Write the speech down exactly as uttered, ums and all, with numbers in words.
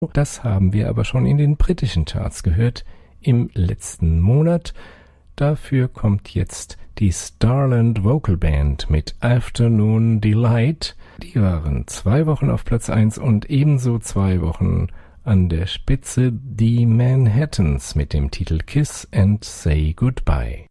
Das haben wir aber schon in den britischen Charts gehört im letzten Monat. Dafür kommt jetzt die Starland Vocal Band mit Afternoon Delight. Die waren zwei Wochen auf Platz eins und ebenso zwei Wochen an der Spitze die Manhattans mit dem Titel Kiss and Say Goodbye.